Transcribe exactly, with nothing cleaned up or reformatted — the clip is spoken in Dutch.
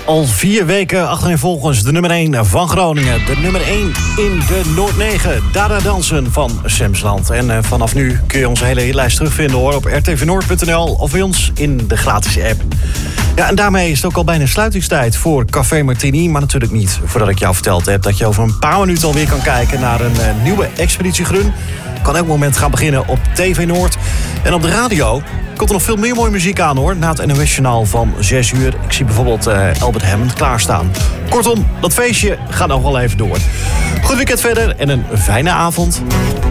Al vier weken achtereenvolgens de nummer één van Groningen. De nummer één in de Noord negen. Dada Dansen van Semsland. En uh, vanaf nu kun je onze hele hitlijst terugvinden hoor, op r t v noord punt n l of bij ons in de gratis app. Ja, en daarmee is het ook al bijna sluitingstijd voor Café Martini. Maar natuurlijk niet voordat ik jou verteld heb dat je over een paar minuten alweer kan kijken naar een uh, nieuwe Expeditie Grun. Kan elk moment gaan beginnen op T V Noord. En op de radio komt er nog veel meer mooie muziek aan hoor. Na het N O S-journaal van zes uur. Ik zie bijvoorbeeld uh, Albert Hammond klaarstaan. Kortom, dat feestje gaat nog wel even door. Goed weekend verder en een fijne avond.